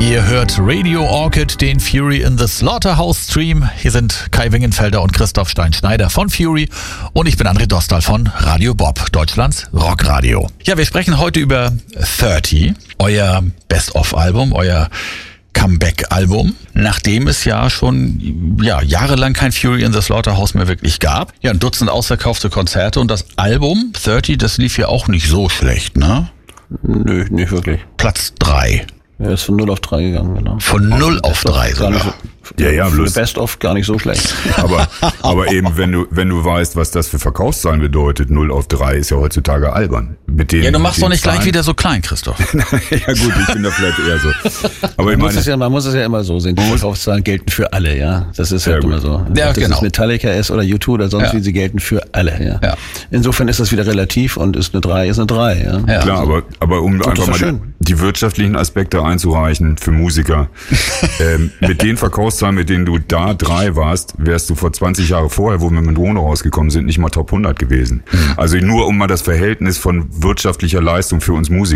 Ihr hört Radio Orchid, den Fury in the Slaughterhouse Stream. Hier sind Kai Wingenfelder und Christoph Stein-Schneider von Fury und ich bin André Dostal von Radio Bob, Deutschlands Rockradio. Ja, wir sprechen heute über 30, euer Best-of-Album, euer Comeback-Album, nachdem es ja schon jahrelang kein Fury in the Slaughterhouse mehr wirklich gab. Ja, ein Dutzend ausverkaufte Konzerte und das Album 30, das lief ja auch nicht so schlecht, ne? Nö, nicht wirklich. Platz 3. Er ist von 0 auf 3 gegangen, genau. Von 0 auf 3 sogar. Ja, für bloß. Best-of gar nicht so schlecht. Aber eben, wenn du weißt, was das für Verkaufszahlen bedeutet, 0 auf 3 ist ja heutzutage albern. Ja, du machst doch nicht gleich wieder so klein, Christoph. Ja gut, ich bin da vielleicht eher so. Aber man muss es ja immer so sehen, die Verkaufszahlen gelten für alle, ja. Das ist halt immer so. Ja, ob das genau. ist Metallica ist oder U2 oder sonst wie, sie gelten für alle, ja. Ja. Insofern ist das wieder relativ und ist eine 3, ist eine 3, ja. Ja. Klar, aber um einfach mal die wirtschaftlichen Aspekte einzureichen für Musiker, mit den Verkaufszahlen, mit denen du da 3 warst, wärst du vor 20 Jahre vorher, wo wir mit Mono rausgekommen sind, nicht mal Top 100 gewesen. Also nur um mal das Verhältnis von wirtschaftlicher Leistung für uns Musiker